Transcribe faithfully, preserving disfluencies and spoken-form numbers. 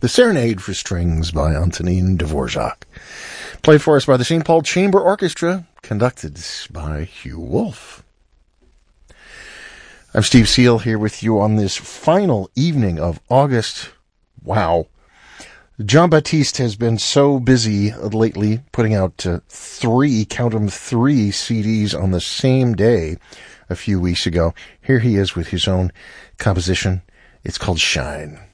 The Serenade for Strings by Antonin Dvorak. Played for us by the Saint Paul Chamber Orchestra, conducted by Hugh Wolf. I'm Steve Seal here with you on this final evening of August. Wow. John Baptiste has been so busy lately putting out uh, three, count 'em, three C Ds on the same day a few weeks ago. Here he is with his own composition. It's called Shine.